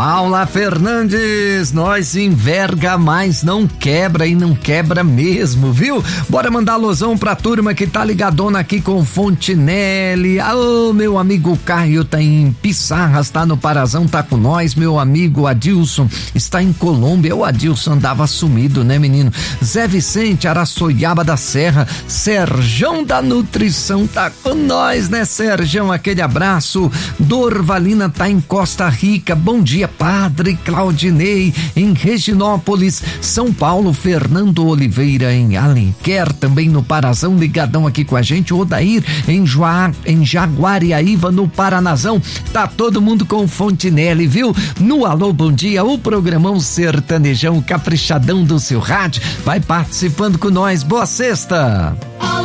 Paula Fernandes, nós enverga, mas não quebra e não quebra mesmo, viu? Bora mandar alusão pra turma que tá ligadona aqui com Fontinelli. Ô, meu amigo Caio tá em Pissarras, tá no Parazão, tá com nós. Meu amigo Adilson está em Colômbia. O Adilson andava sumido, né, menino? Zé Vicente, Araçoiaba da Serra. Serjão da Nutrição tá com nós, né, Serjão? Aquele abraço. Dorvalina tá em Costa Rica. Bom dia, Padre Claudinei em Reginópolis, São Paulo. Fernando Oliveira em Alenquer, também no Parazão, ligadão aqui com a gente. Odair em Jaguariaíva, no Paranazão. Tá todo mundo com Fontinelli, viu? No Alô Bom Dia, o programão sertanejão caprichadão do seu rádio vai participando com nós. Boa sexta!